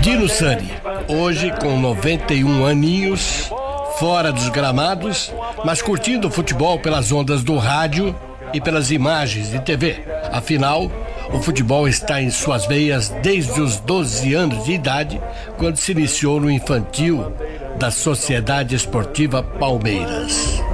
Dino Sani, hoje com 91 aninhos, fora dos gramados, mas curtindo o futebol pelas ondas do rádio e pelas imagens de TV. Afinal, o futebol está em suas veias desde os 12 anos de idade, quando se iniciou no infantil da Sociedade Esportiva Palmeiras.